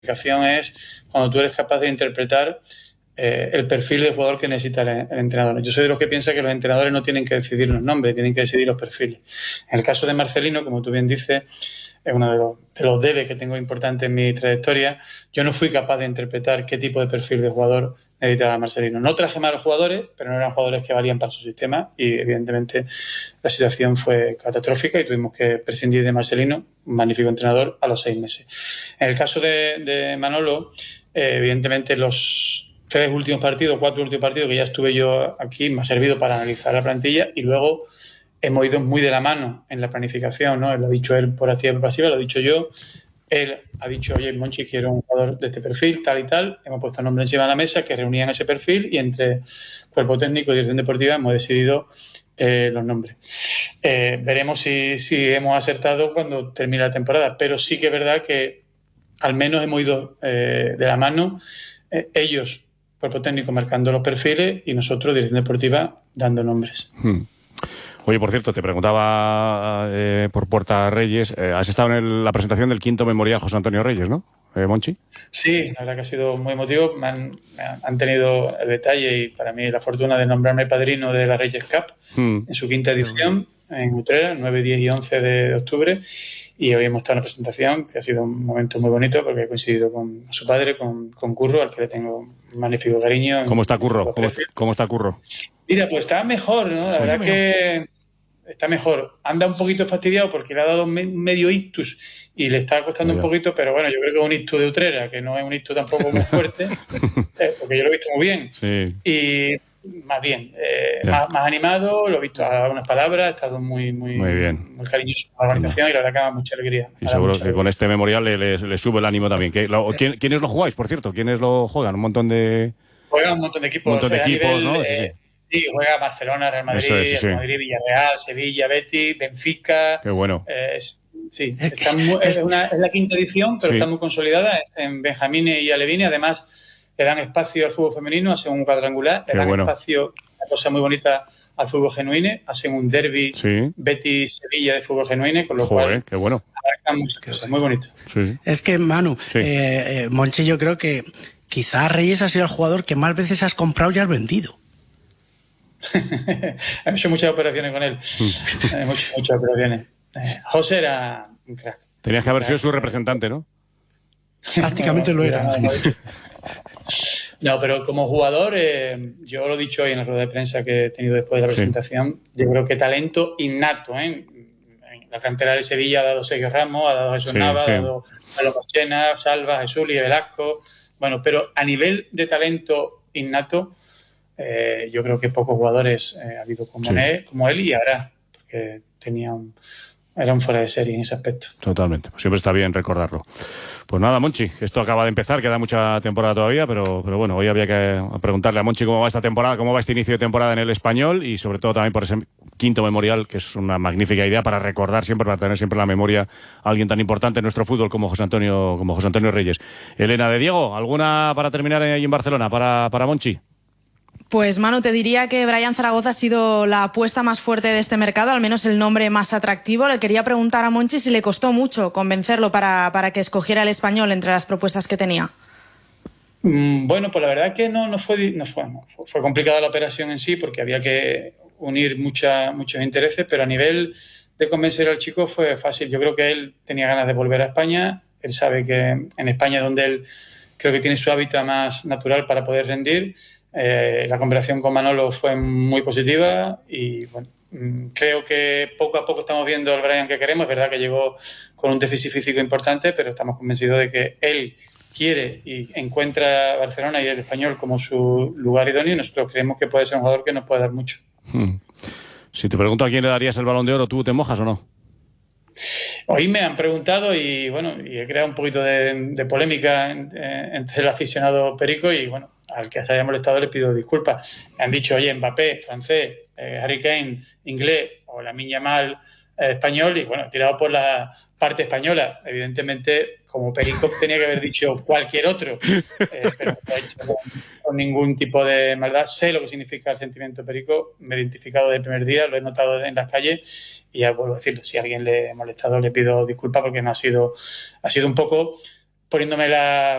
planificación es cuando tú eres capaz de interpretar el perfil de jugador que necesita el entrenador. Yo soy de los que piensa que los entrenadores no tienen que decidir los nombres, tienen que decidir los perfiles. En el caso de Marcelino, como tú bien dices, es uno de los debes que tengo importante en mi trayectoria. Yo no fui capaz de interpretar qué tipo de perfil de jugador necesitaba Marcelino. No traje malos jugadores, pero no eran jugadores que valían para su sistema y evidentemente la situación fue catastrófica y tuvimos que prescindir de Marcelino, un magnífico entrenador, a los 6 meses. En el caso de Manolo, evidentemente los 4 últimos partidos que ya estuve yo aquí me ha servido para analizar la plantilla y luego hemos ido muy de la mano en la planificación, ¿no? Lo ha dicho él por activa y por pasiva, lo he dicho yo. Él ha dicho, oye, Monchi, quiero un jugador de este perfil, tal y tal. Hemos puesto nombres encima de la mesa que reunían ese perfil y entre cuerpo técnico y dirección deportiva hemos decidido los nombres. Veremos si hemos acertado cuando termine la temporada, pero sí que es verdad que al menos hemos ido de la mano, ellos, cuerpo técnico, marcando los perfiles y nosotros, dirección deportiva, dando nombres. Oye, por cierto, te preguntaba por Puerta Reyes, has estado en la presentación del 5º Memorial José Antonio Reyes, ¿no, Monchi? Sí, la verdad que ha sido muy emotivo. Han tenido el detalle y para mí la fortuna de nombrarme padrino de la Reyes Cup en su 5ª edición en Utrera, 9, 10 y 11 de octubre. Y hoy hemos estado en la presentación, que ha sido un momento muy bonito porque he coincidido con su padre, con Curro, al que le tengo un magnífico cariño. ¿Cómo está Curro? ¿Cómo está Curro? Mira, pues está mejor, ¿no? La verdad que está mejor. Anda un poquito fastidiado porque le ha dado medio ictus y le está costando un poquito, pero bueno, yo creo que es un ictus de Utrera, que no es un ictus tampoco muy fuerte, porque yo lo he visto muy bien. Sí. Y más bien, más animado, lo he visto a algunas palabras, ha estado muy bien, muy cariñoso con la organización y la verdad que da mucha alegría. Y seguro que con este memorial le sube el ánimo también. ¿Quiénes lo jugáis, por cierto? ¿Quiénes lo juegan? Un montón de... Juegan un montón de equipos. Un montón de equipos, ¿no? Sí, juega Barcelona, Real Madrid, Real Madrid, Villarreal, Sevilla, Betis, Benfica. Qué bueno. Es la 5ª edición, pero está muy consolidada en Benjamines y Alevine. Además, le dan espacio al fútbol femenino, hacen un cuadrangular, le dan espacio, una cosa muy bonita, al fútbol genuino, hacen un derbi Betis-Sevilla de fútbol genuino, con lo cual qué bueno. abarcan muchas cosas, muy bonito. Sí. Es que, Manu, Monchi, yo creo que quizá Reyes ha sido el jugador que más veces has comprado y has vendido. He hecho muchas operaciones con él. muchas operaciones. José era un crack. Tenías que haber sido su representante, ¿no? Prácticamente lo era. No, pero como jugador, yo lo he dicho hoy en la rueda de prensa que he tenido después de la presentación, yo creo que talento innato, En la cantera de Sevilla ha dado Sergio Ramos, ha dado Jesús Nava, ha dado Carlos Machena, Salva, Jesús y Velasco. Bueno, pero a nivel de talento innato, yo creo que pocos jugadores ha habido como él y ahora, porque era un fuera de serie en ese aspecto. Totalmente, pues siempre está bien recordarlo. Pues nada, Monchi, esto acaba de empezar, queda mucha temporada todavía, pero bueno, hoy había que preguntarle a Monchi cómo va esta temporada, cómo va este inicio de temporada en el Español y sobre todo también por ese 5º memorial, que es una magnífica idea para recordar siempre, para tener siempre en la memoria a alguien tan importante en nuestro fútbol como José Antonio Reyes. Elena de Diego, ¿alguna para terminar ahí en Barcelona para Monchi? Pues, Manu, te diría que Brian Zaragoza ha sido la apuesta más fuerte de este mercado, al menos el nombre más atractivo. Le quería preguntar a Monchi si le costó mucho convencerlo para que escogiera el Español entre las propuestas que tenía. Bueno, pues la verdad es que no fue complicada la operación en sí porque había que unir muchos intereses, pero a nivel de convencer al chico fue fácil. Yo creo que él tenía ganas de volver a España. Él sabe que en España es donde él creo que tiene su hábitat más natural para poder rendir. La conversación con Manolo fue muy positiva y bueno, creo que poco a poco estamos viendo al Brian que queremos. Es verdad que llegó con un déficit físico importante, pero estamos convencidos de que él quiere y encuentra Barcelona y el Español como su lugar idóneo y nosotros creemos que puede ser un jugador que nos puede dar mucho. Si te pregunto a quién le darías el Balón de Oro, ¿tú te mojas o no? Hoy me han preguntado y bueno, y he creado un poquito de polémica entre el aficionado perico y bueno, al que se haya molestado le pido disculpas. Me han dicho, oye, Mbappé, francés, Harry Kane, inglés o Lamine Yamal, español, y bueno, he tirado por la parte española. Evidentemente, como perico tenía que haber dicho cualquier otro, pero no lo he hecho con ningún tipo de maldad. Sé lo que significa el sentimiento perico, me he identificado desde el primer día, lo he notado en las calles y ya vuelvo a decirlo, si a alguien le he molestado le pido disculpas porque no ha sido un poco poniéndome la